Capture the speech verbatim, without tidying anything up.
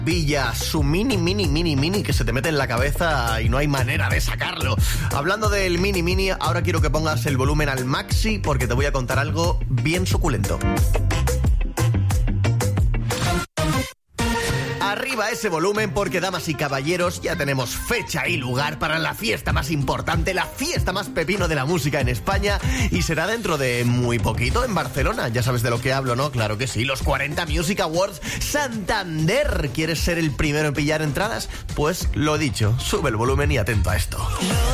Villa, su mini, mini, mini, mini que se te mete en la cabeza y no hay manera de sacarlo. Hablando del mini, mini, ahora quiero que pongas el volumen al maxi porque te voy a contar algo bien suculento. Arriba ese volumen porque, damas y caballeros, ya tenemos fecha y lugar para la fiesta más importante, la fiesta más pepino de la música en España, y será dentro de muy poquito en Barcelona. Ya sabes de lo que hablo, ¿no? Claro que sí, los cuarenta Music Awards Santander. ¿Quieres ser el primero en pillar entradas? Pues lo dicho, sube el volumen y atento a esto.